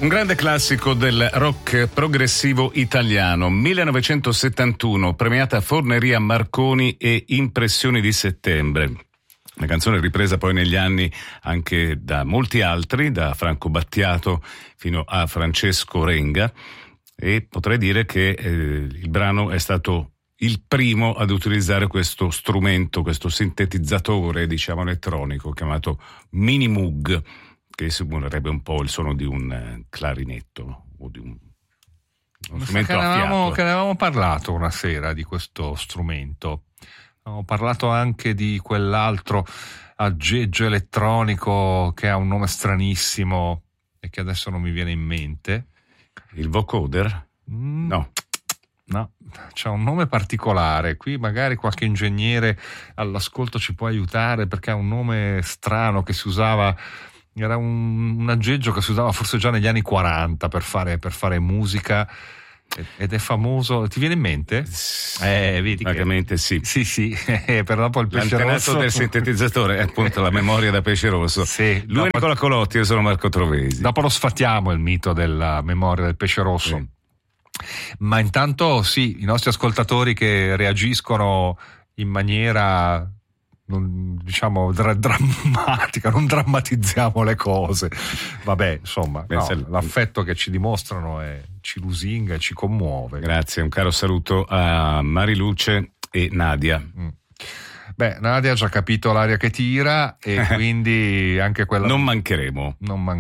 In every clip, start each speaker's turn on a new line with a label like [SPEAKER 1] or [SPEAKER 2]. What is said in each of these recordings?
[SPEAKER 1] Un grande classico del rock progressivo italiano, 1971, premiata Forneria Marconi e Impressioni di settembre. La canzone è ripresa poi negli anni anche da molti altri, da Franco Battiato fino a Francesco Renga, e potrei dire che il brano è stato il primo ad utilizzare questo strumento, questo sintetizzatore, diciamo, elettronico chiamato Mini Moog, che simulerebbe un po' il suono di un clarinetto o di uno strumento a fiato.
[SPEAKER 2] Che ne avevamo parlato una sera di questo strumento. Abbiamo parlato anche di quell'altro aggeggio elettronico che ha un nome stranissimo e che adesso non mi viene in mente.
[SPEAKER 1] Il vocoder? No,
[SPEAKER 2] c'ha un nome particolare. Qui magari qualche ingegnere all'ascolto ci può aiutare, perché ha un nome strano che si usava. Era un aggeggio che si usava forse già negli anni 40 per fare musica, ed è famoso. Ti viene in mente? Vedi
[SPEAKER 1] vagamente
[SPEAKER 2] sì, per dopo il pesce
[SPEAKER 1] l'antenato
[SPEAKER 2] rosso
[SPEAKER 1] del sintetizzatore è appunto la memoria da pesce rosso.
[SPEAKER 2] Sì,
[SPEAKER 1] lui è Nicola Colotti, io sono Marco Trovesi.
[SPEAKER 2] Dopo lo sfatiamo il mito della memoria del pesce rosso.
[SPEAKER 1] Sì.
[SPEAKER 2] Ma intanto sì, i nostri ascoltatori che reagiscono in maniera drammatica, non drammatizziamo le cose, vabbè, insomma, l'affetto che ci dimostrano ci lusinga e ci commuove.
[SPEAKER 1] Grazie, un caro saluto a Mariluce e Nadia.
[SPEAKER 2] Beh, Nadia ha già capito l'aria che tira, e quindi anche quella
[SPEAKER 1] non mancheremo.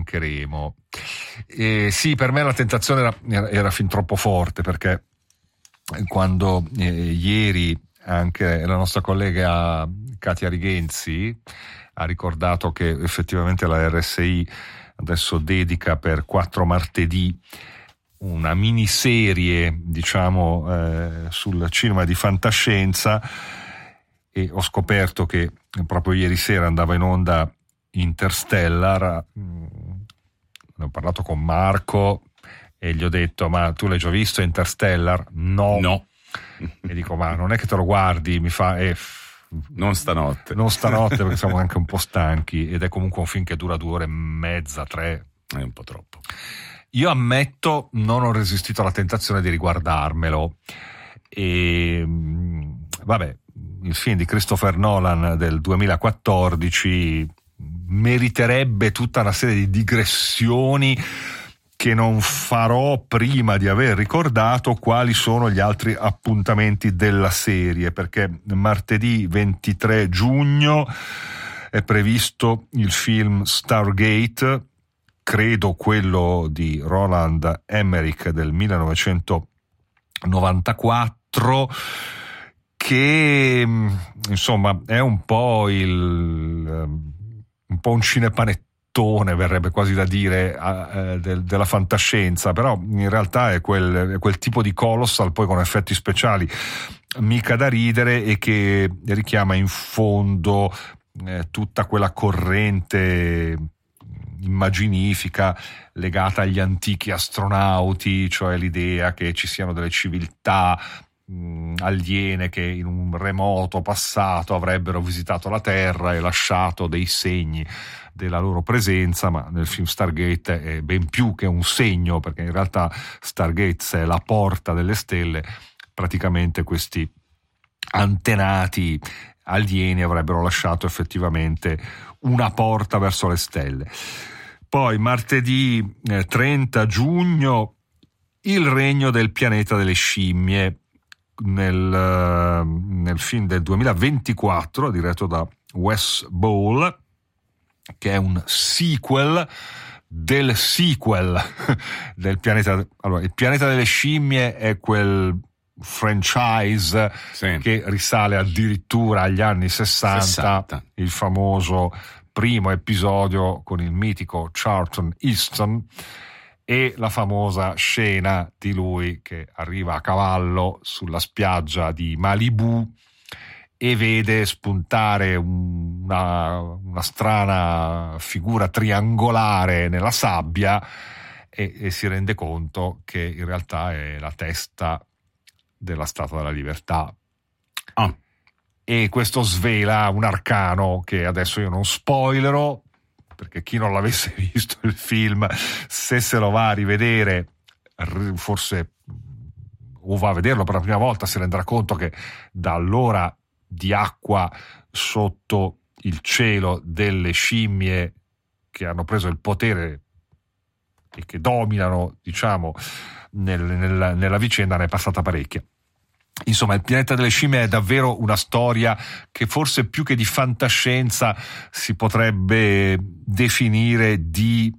[SPEAKER 2] Sì, per me la tentazione era fin troppo forte, perché quando ieri anche la nostra collega Katia Righenzi ha ricordato che effettivamente la RSI adesso dedica per 4 martedì una miniserie, diciamo, sul cinema di fantascienza, e ho scoperto che proprio ieri sera andava in onda Interstellar. Ne ho parlato con Marco e gli ho detto: ma tu l'hai già visto Interstellar? No. E dico: ma non è che te lo guardi? Mi fa
[SPEAKER 1] non stanotte
[SPEAKER 2] perché siamo anche un po' stanchi, ed è comunque un film che dura 2 ore e mezza, 3,
[SPEAKER 1] è un po' troppo.
[SPEAKER 2] Io ammetto, non ho resistito alla tentazione di riguardarmelo, e vabbè, il film di Christopher Nolan del 2014 meriterebbe tutta una serie di digressioni che non farò prima di aver ricordato quali sono gli altri appuntamenti della serie, perché martedì 23 giugno è previsto il film Stargate, credo quello di Roland Emmerich del 1994, che insomma è un po' un cinepanettone, verrebbe quasi da dire, della fantascienza, però in realtà è quel tipo di colossal, poi con effetti speciali mica da ridere, e che richiama in fondo tutta quella corrente immaginifica legata agli antichi astronauti, cioè l'idea che ci siano delle civiltà aliene che in un remoto passato avrebbero visitato la Terra e lasciato dei segni della loro presenza, ma nel film Stargate è ben più che un segno, perché in realtà Stargate è la porta delle stelle. Praticamente questi antenati alieni avrebbero lasciato effettivamente una porta verso le stelle. Poi martedì 30 giugno Il regno del pianeta delle scimmie, nel film del 2024 diretto da Wes Ball, che è un sequel del sequel del pianeta. Allora, il pianeta delle scimmie è quel franchise che risale addirittura agli anni 60. Il famoso primo episodio con il mitico Charlton Heston e la famosa scena di lui che arriva a cavallo sulla spiaggia di Malibu e vede spuntare una strana figura triangolare nella sabbia, e si rende conto che in realtà è la testa della Statua della Libertà. E questo svela un arcano che adesso io non spoilerò, perché chi non l'avesse visto il film, se lo va a rivedere, forse o va a vederlo per la prima volta, si renderà conto che da allora di acqua sotto il cielo delle scimmie che hanno preso il potere e che dominano, diciamo, nella vicenda ne è passata parecchia. Insomma, il pianeta delle scimmie è davvero una storia che forse più che di fantascienza si potrebbe definire di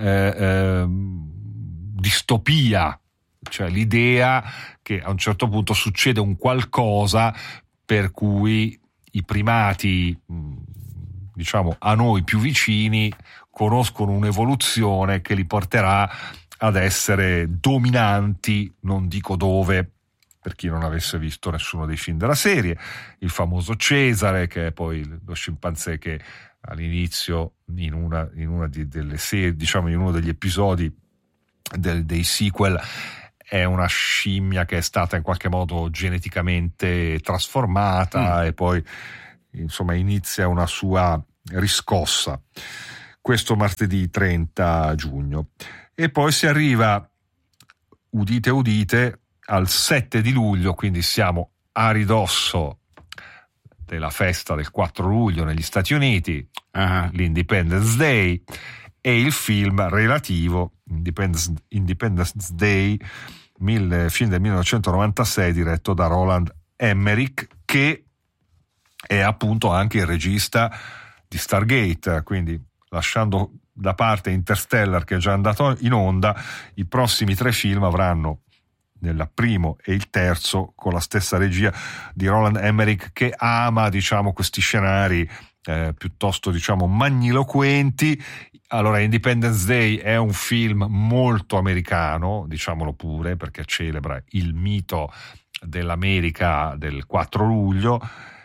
[SPEAKER 2] distopia, cioè l'idea che a un certo punto succede un qualcosa per cui i primati, diciamo, a noi più vicini conoscono un'evoluzione che li porterà ad essere dominanti, non dico dove, per chi non avesse visto nessuno dei film della serie, il famoso Cesare, che è poi lo scimpanzé che all'inizio in una delle serie, diciamo in uno degli episodi dei sequel, è una scimmia che è stata in qualche modo geneticamente trasformata e poi insomma inizia una sua riscossa. Questo martedì 30 giugno. E poi si arriva, udite udite, al 7 di luglio, quindi siamo a ridosso della festa del 4 luglio negli Stati Uniti, l'Independence Day, e il film relativo, Independence Day, film del 1996 diretto da Roland Emmerich, che è appunto anche il regista di Stargate, quindi lasciando da parte Interstellar che è già andato in onda, i prossimi 3 film avranno nel primo e il terzo con la stessa regia di Roland Emmerich, che ama, diciamo, questi scenari piuttosto, diciamo, magniloquenti. Allora, Independence Day è un film molto americano, diciamolo pure, perché celebra il mito dell'America del 4 luglio,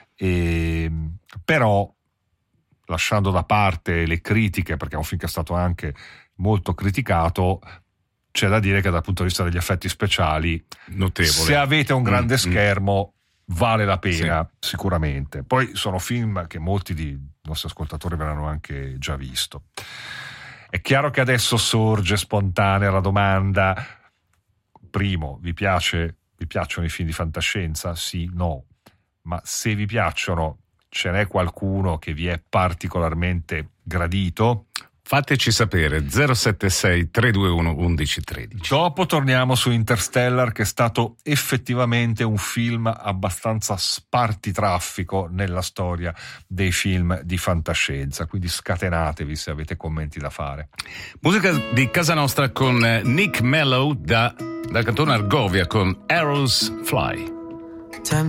[SPEAKER 2] però lasciando da parte le critiche, perché è un film che è stato anche molto criticato, c'è da dire che dal punto di vista degli effetti speciali, notevole. Se avete un grande schermo vale la pena, sicuramente. Poi sono film che molti di nostri ascoltatori avranno anche già visto. È chiaro che adesso sorge spontanea la domanda: primo, vi piacciono i film di fantascienza? Sì, no. Ma se vi piacciono, ce n'è qualcuno che vi è particolarmente gradito?
[SPEAKER 1] Fateci sapere, 076 321 1113.
[SPEAKER 2] Dopo torniamo su Interstellar, che è stato effettivamente un film abbastanza spartitraffico nella storia dei film di fantascienza, quindi scatenatevi se avete commenti da fare.
[SPEAKER 1] Musica di casa nostra con Nick Mellow dal cantone Argovia con Arrows Fly.